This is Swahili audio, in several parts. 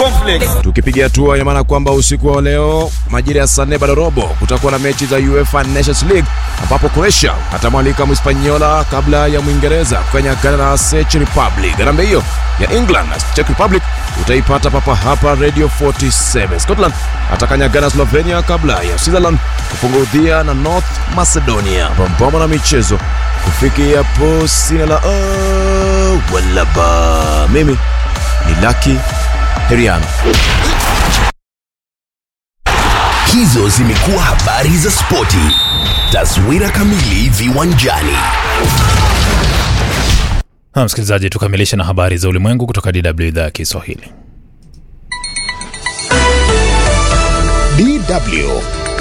conflict. Tukipiga hatua ina maana kwamba usiku wa leo majira ya saa 4 baada robo kutakuwa na mechi za UEFA Nations League ambapo Croatia atamwalika Mhispaniola kabla ya Mwingereza kukanyagana na Czech Republic. Garambe hiyo ya England na Czech Republic utaipata papa hapa Radio 47. Scotland atakanyagana Slovenia kabla ya Switzerland kufungudia na North Macedonia. Pamoja na michezo kufikia hapo sina la wala ba. Mimi ni Lucky Heriano. Hizo zimekuwa habari za spoti. Taswira kamili viwanjani. Msikilizaji, tukamilisha na habari za ulimwengu kutoka DW idhaa ya Kiswahili. DW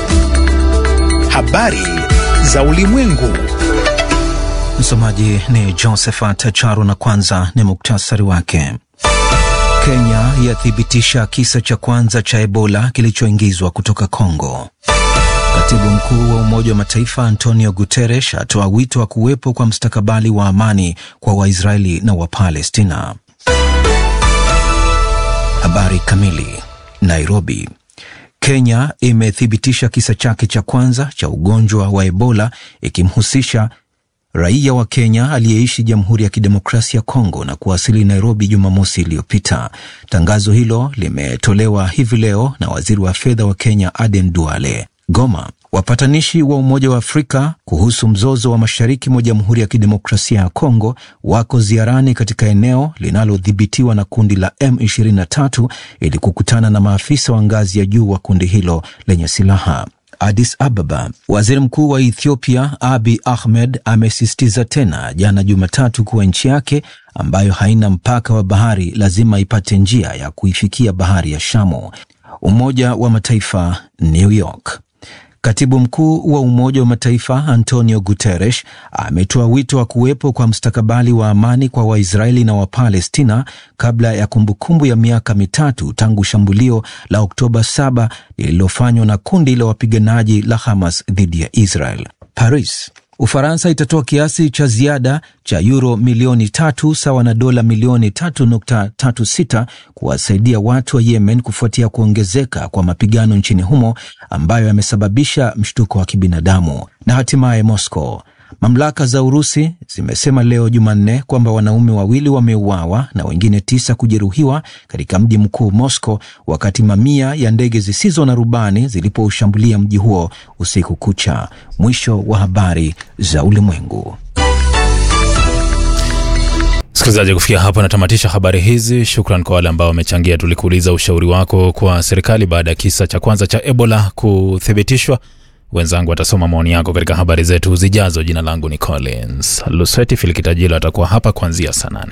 Habari za ulimwengu. Msomaji ni Josephat Charo na kwanza ni muktasari wake. Kenya yathibitisha kisa cha kwanza cha Ebola kilichoingizwa kutoka Kongo. Katibu mkuu wa Umoja wa Mataifa Antonio Guterres atoa wito wa kuwepo kwa mustakabali wa amani kwa Waisraeli na Wapalestina. Habari kamili. Nairobi. Kenya imethibitisha kisa chake cha kwanza cha ugonjwa wa Ebola ikimhusisha raia wa Kenya aliyeishi Jamhuri ya Kidemokrasia ya Kongo na kuwasili Nairobi Jumamosi iliyopita. Tangazo hilo limetolewa hivi leo na waziri wa fedha wa Kenya Aden Duale. Goma. Wapatanishi wa Umoja wa Afrika kuhusu mzozo wa mashariki mwa Jamhuri ya Kidemokrasia ya Kongo wako ziarani katika eneo linalodhibitiwa na kundi la M23 ili kukutana na maafisa wa ngazi ya juu wa kundi hilo lenye silaha. Addis Ababa. Waziri Mkuu wa Ethiopia Abiy Ahmed amesisitiza tena jana Jumatatu kuwa nchi yake ambayo haina mpaka wa bahari lazima ipate njia ya kuifikia bahari ya Shamu. Umoja wa Mataifa, New York. Katibu mkuu wa Umoja wa Mataifa Antonio Guterres ametoa wito wa kuwepo kwa mustakabali wa amani kwa Waisraeli na Wapalestina kabla ya kumbukumbu ya miaka mitatu tangu shambulio la Oktoba 7 lililofanywa na kundi la wapiganaji la Hamas dhidi ya Israel. Paris. Ufaransa itatoa kiasi cha ziada cha euro milioni 3 sawa na dola milioni 3.36 kuwasaidia watu wa Yemen kufuatia kuongezeka kwa mapigano nchini humo ambayo yamesababisha mshtuko wa kibinadamu. Na hatimaye Moscow. Mamlaka za Urusi zimesema leo Jumanne kwamba wanaume 2 wameuawa na wengine 9 kujeruhiwa katika mji mkuu Moscow wakati mamia ya ndege zisizo na rubani zilipoushambulia mji huo usiku kucha. Mwisho wa habari za ulimwengu. Msikilizaji, kufikia hapa natamatisha habari hizi. Shukran kwa wale ambao wamechangia. Tulikuuliza ushauri wako kwa serikali baada ya kisa cha kwanza cha Ebola kuthibitishwa. Wenzangu watasoma maoni yako katika habari zetu zijazo. Jina langu ni Collins Lusweti. Filikitajilo atakuwa hapa kuanzia saa 8.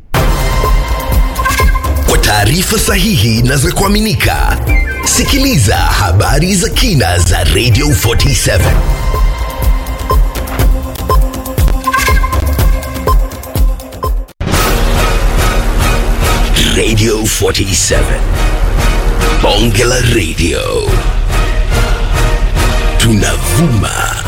Kwa taarifa sahihi na za kuaminika, sikiliza habari za kina za Radio 47. Radio 47. Bonge la Radio. Tunavuma.